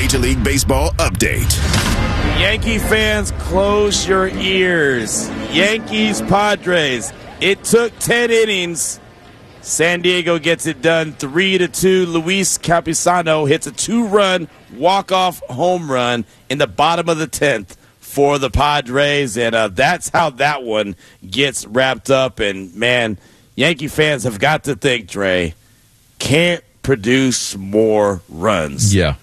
Major League Baseball update. Yankee fans, close your ears. Yankees, Padres. It took 10 innings. San Diego gets it done 3-2. Luis Campusano hits a 2-run walk-off home run in the bottom of the 10th for the Padres, and that's how that one gets wrapped up. And, man, Yankee fans have got to think, Dre, can't produce more runs. Yeah.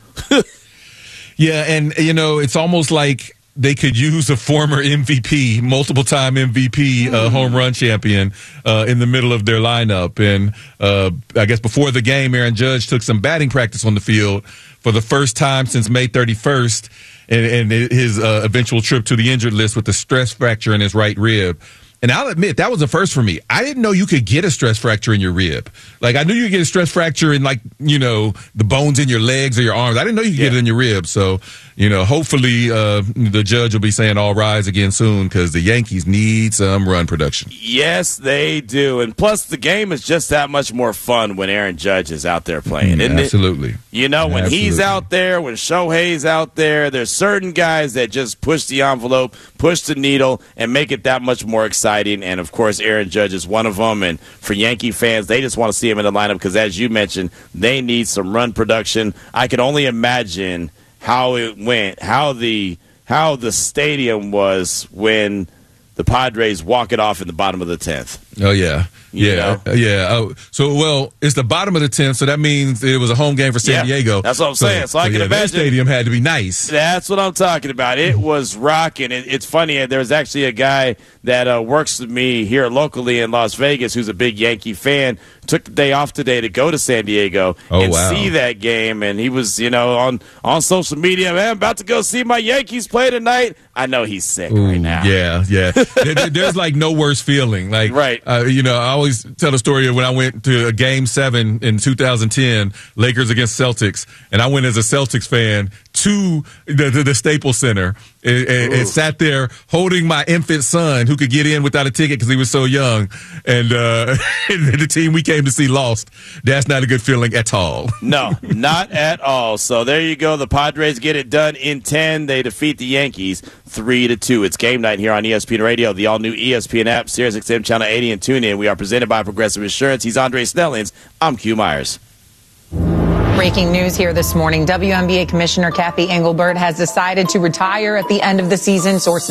Yeah, and, it's almost like they could use a former MVP, multiple-time MVP, home run champion in the middle of their lineup. And I guess before the game, Aaron Judge took some batting practice on the field for the first time since May 31st and his eventual trip to the injured list with a stress fracture in his right rib. And I'll admit, that was the first for me. I didn't know you could get a stress fracture in your rib. Like, I knew you could get a stress fracture in, the bones in your legs or your arms. I didn't know you could get it in your rib. So, hopefully the judge will be saying all rise again soon because the Yankees need some run production. Yes, they do. And plus, the game is just that much more fun when Aaron Judge is out there playing, isn't it? Absolutely. When he's out there, when Shohei's out there, there's certain guys that just push the envelope, push the needle, and make it that much more exciting. And, of course, Aaron Judge is one of them. And for Yankee fans, they just want to see him in the lineup because, as you mentioned, they need some run production. I can only imagine how it went, how the stadium was when the Padres walk it off in the bottom of the 10th. Oh, yeah. Yeah. Oh, so, it's the bottom of the 10th, so that means it was a home game for San Diego. That's what I'm saying. So I can imagine. That stadium had to be nice. That's what I'm talking about. It was rocking. It's funny. There was actually a guy that works with me here locally in Las Vegas who's a big Yankee fan. Took the day off today to go to San Diego see that game. And he was, on social media, man, I'm about to go see my Yankees play tonight. I know he's sick right now. Yeah. There's no worse feeling. Right. I always tell the story of when I went to a Game 7 in 2010, Lakers against Celtics, and I went as a Celtics fan to the Staples Center and sat there holding my infant son who could get in without a ticket because he was so young. And the team we came to see lost. That's not a good feeling at all. No, not at all. So there you go. The Padres get it done in 10. They defeat the Yankees 3-2. It's game night here on ESPN Radio, the all-new ESPN app, SiriusXM Channel 80, and TuneIn. We are presented by Progressive Insurance. He's Andre Snellings. I'm Q Myers. Breaking news here this morning. WNBA Commissioner Kathy Engelbert has decided to retire at the end of the season. Sources